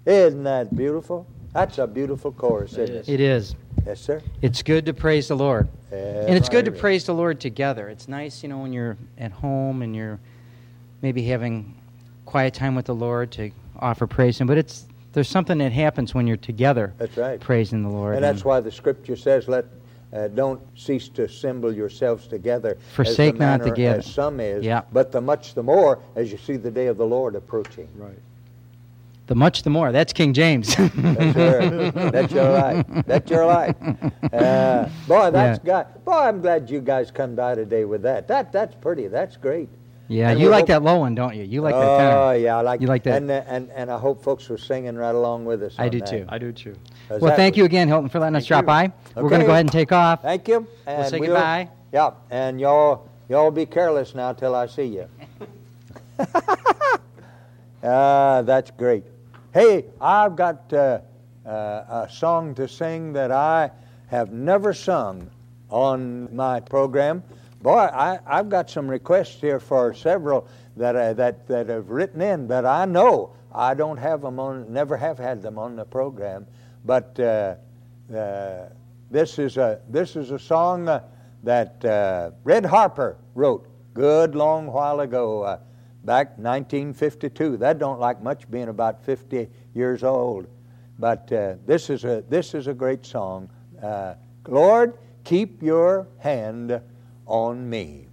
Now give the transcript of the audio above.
Isn't that beautiful? That's a beautiful chorus, isn't it? It is. Yes, sir. It's good to praise the Lord. And it's good to Right. praise the Lord together. It's nice, when you're at home and you're maybe having quiet time with the Lord to offer praise Him. But there's something that happens when you're together. That's right. Praising the Lord. And that's why the Scripture says, don't cease to assemble yourselves together. Forsake as the not manner together. As some is, Yeah. but the much the more as you see the day of the Lord approaching. Right. The much the more. That's King James. That's right. That's your right. That's your right. Boy, Boy, I'm glad you guys come by today with that. That's pretty. That's great. Yeah, And you we like hope- that low one, don't you? You like that Oh tenor. yeah, I like. You like that. And I hope folks were singing right along with us. I on do that. too. I do too. 'Cause Well, that thank was- you again, Hilton, for letting us Thank drop you. by. We're going to Okay. go ahead and take off. Thank you. And say goodbye. Yeah, and y'all be careless now till I see you. That's great. Hey, I've got a song to sing that I have never sung on my program. Boy, I've got some requests here for several that have written in, but I know I don't have them on, never have had them on the program. But this is a song that Red Harper wrote good long while ago, back 1952. That don't like much, being about 50 years old. But this is a great song. Lord, keep your hand on me.